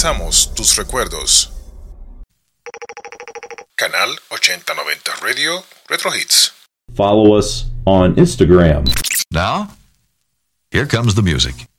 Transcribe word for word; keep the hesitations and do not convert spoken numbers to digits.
Abrazamos tus recuerdos. Canal ochenta noventa Radio Retro Hits. Follow us on Instagram. Now, here comes the music.